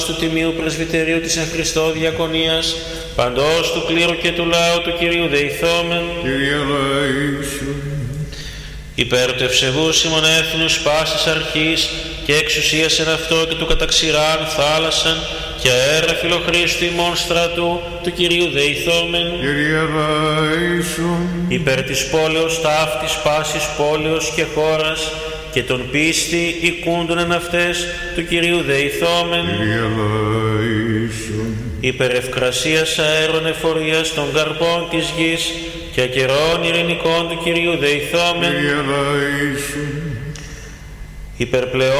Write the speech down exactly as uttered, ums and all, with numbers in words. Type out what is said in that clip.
του Τιμίου Πρεσβυτερίου της εν Χριστώ Διακονίας, παντός του κλήρου και του λαού του Κυρίου δεηθόμεν. Κύριε ελέησον. Υπέρ του ευσεβούς ημών έθνους πάσης αρχής και εξουσίας εν αυτό και του καταξηράν θάλασσαν και αέρα φιλοχρήστου ημών στρατού του Κυρίου δεηθόμεν. Κύριε ελέησον. Υπέρ της πόλεως ταύτης πάσης πόλεως και χώρας και τον πίστη οικούντων εν αυτές του Κυρίου δεηθόμεν. Κύριε ελέησον. Υπέρ ευκρασίας αέρων εφορίας των καρπών της γης και καιρών ειρηνικών του Κυρίου δεηθόμεν. Κύριε ελέησον. Υπερ πλεόν